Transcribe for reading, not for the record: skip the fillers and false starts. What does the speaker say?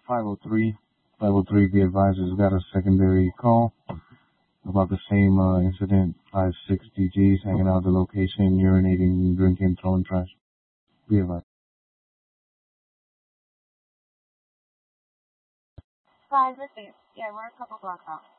503, be advised, has got a secondary call about the same incident. 560 G's hanging out at the location, urinating, drinking, throwing trash. Be advised. 5 this is, yeah, we're a couple blocks out.